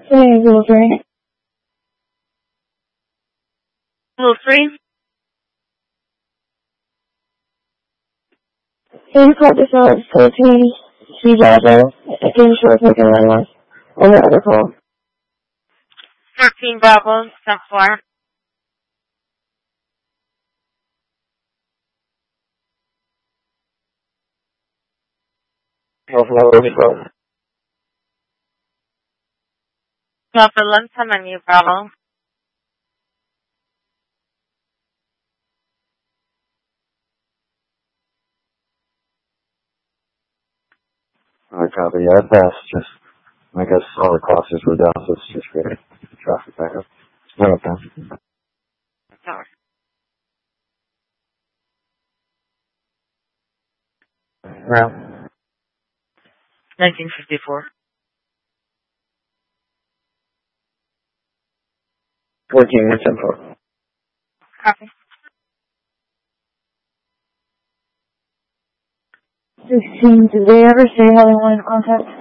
Hey, Google 3. Google 3? Hey, report this on 13 C Bravo. Again, short taking landmark. On the other call. 13 Bravo, step 4. Go for lunchtime menu, Bravo. Alright, copy. Yeah, I passed. Just, I guess all the clusters were down, so it's just great. Traffic backup. Well done. Sorry. Well, 1954. 14 minutes info. Copy. 16, did they ever say how they wanted contact?